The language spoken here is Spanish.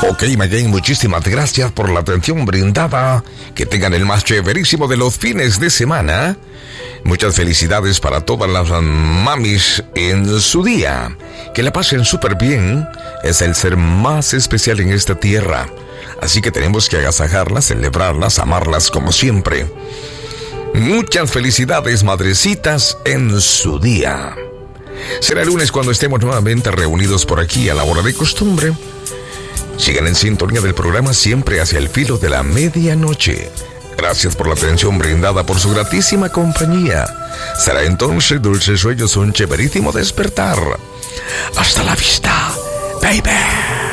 Ok, Mayen, muchísimas gracias por la atención brindada. Que tengan el más chéverísimo de los fines de semana. Muchas felicidades para todas las mamis en su día. Que la pasen súper bien. Es el ser más especial en esta tierra. Así que tenemos que agasajarlas, celebrarlas, amarlas como siempre. Muchas felicidades, madrecitas, en su día. Será el lunes cuando estemos nuevamente reunidos por aquí a la hora de costumbre. Sigan en sintonía del programa siempre hacia el filo de la medianoche. Gracias por la atención brindada, por su gratísima compañía. Será entonces dulces sueños, un chéverísimo despertar. Hasta la vista, baby.